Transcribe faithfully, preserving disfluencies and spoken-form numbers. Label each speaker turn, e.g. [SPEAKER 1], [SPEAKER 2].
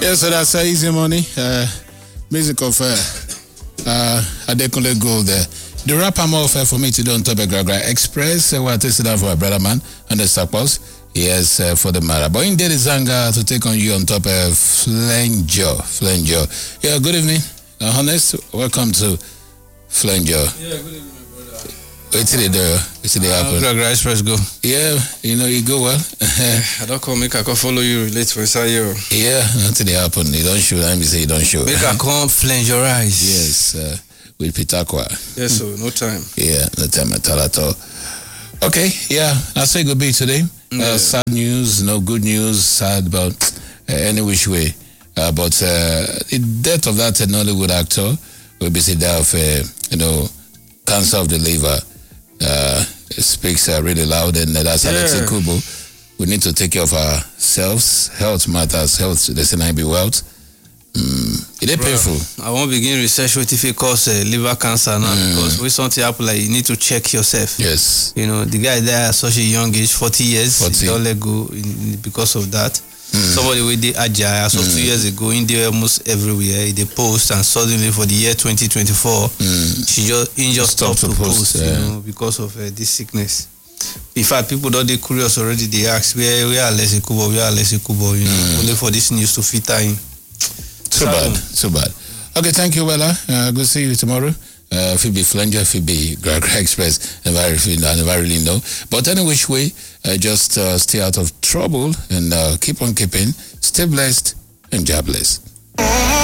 [SPEAKER 1] Yeah, so that's uh, Easy Money. Uh, music of uh, uh, Adekunle Gold there. The rapper more fair for me to do on top of Gragra Express. Uh, we're testing out for our brother man and the Sappos. Yes, uh, for the matter. But in daily Zanga to take on you on top of Flenjo. Flenjo. Yeah, good evening. Uh, honest, welcome to Flenjo.
[SPEAKER 2] Yeah, good evening, brother.
[SPEAKER 1] Wait till they do. Wait till they happen.
[SPEAKER 2] Gragra Express go.
[SPEAKER 1] Yeah, you know, you go well.
[SPEAKER 2] I don't call make I can follow you relate for inside you.
[SPEAKER 1] Yeah, until they happen. You don't show. Let me say you don't show.
[SPEAKER 2] Make I come flange your eyes.
[SPEAKER 1] Yes, uh, with Pitakwa.
[SPEAKER 2] Yes, so no time.
[SPEAKER 1] Yeah, no time at all at all. Okay, yeah, I'll say good be today.
[SPEAKER 2] Yeah.
[SPEAKER 1] Uh, sad news, no good news, sad about uh, any which way. Uh, but uh, the death of that Nollywood actor will be said of, uh, you know, cancer of the liver. Uh, it speaks uh, really loud, and uh, that's
[SPEAKER 2] yeah.
[SPEAKER 1] Alex Kubo. We need to take care of ourselves. Health matters. Health, they say, be wealth. Mm, it is painful.
[SPEAKER 2] I won't begin research what if it cause uh, liver cancer now mm. because when something happen, like you need to check yourself.
[SPEAKER 1] Yes.
[SPEAKER 2] You know, the guy there at such a young age, forty years,
[SPEAKER 1] forty.
[SPEAKER 2] Don't let go in, because of that. Mm. Somebody with the agile, as of mm. two years ago, in there almost everywhere, they post, and suddenly for the year twenty twenty-four, mm. she just he just stopped, stopped to post, post yeah. you know, because of uh, this sickness. In fact, people don't they curious already. They ask where where Alex Kubo, where Alex Kubo, you know, mm. only for this news to fit in.
[SPEAKER 1] Too bad, too bad. Okay, thank you, Wella. Uh, good to see you tomorrow. Uh, Phoebe Flanger, Phoebe Gragra Express, never, I never really know. But any which way, uh, just uh, stay out of trouble and uh, keep on keeping. Stay blessed and jobless.